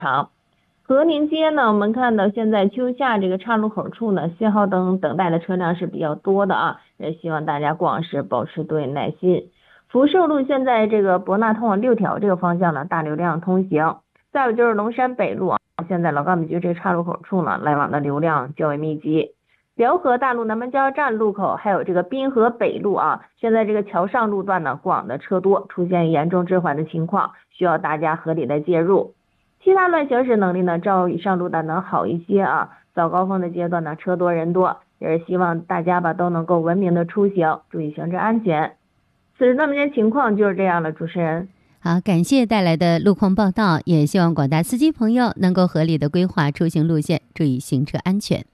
长。和宁街呢，我们看到现在秋夏这个岔路口处呢，信号灯等待的车辆是比较多的啊，也希望大家逛时保持对耐心。福寿路现在这个博纳通往六条这个方向呢，大流量通行。再有就是龙山北路啊，现在老干部局这岔路口处呢，来往的流量较为密集。辽河大路南门加油站路口，还有这个滨河北路啊，现在这个桥上路段呢，过往的车多，出现严重滞缓的情况，需要大家合理的介入。其他乱行驶能力呢，照以上路段能好一些啊。早高峰的阶段呢，车多人多，也是希望大家吧都能够文明的出行，注意行车安全。此时段目前情况就是这样了，主持人。 好，感谢带来的路况报道，也希望广大司机朋友能够合理的规划出行路线，注意行车安全。